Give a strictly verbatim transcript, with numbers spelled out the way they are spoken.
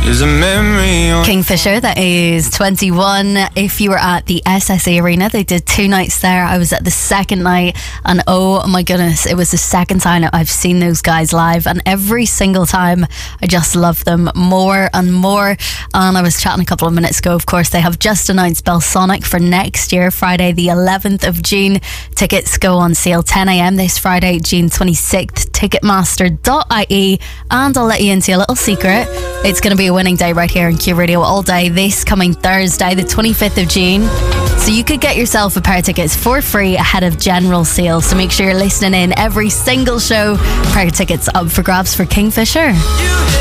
is a memory on... Kingfisher, that is twenty-one. If you were at the S S E Arena, they did two nights there. I was at the second night, and oh my goodness, it was the second time I've seen those guys live, and every single time I just love them more and more. And I was chatting a couple of minutes ago, of course, they have just announced Belsonic for next year, Friday the eleventh of June. Tickets go on sale ten a.m. this Friday, June twenty-sixth, ticketmaster dot I E. And I'll let you into a little secret. It's going to be a winning day right here on Q Radio all day this coming Thursday, the twenty-fifth of June. So you could get yourself a pair of tickets for free ahead of general sale. So make sure you're listening in every single show. Pair of tickets up for grabs for Kingfisher.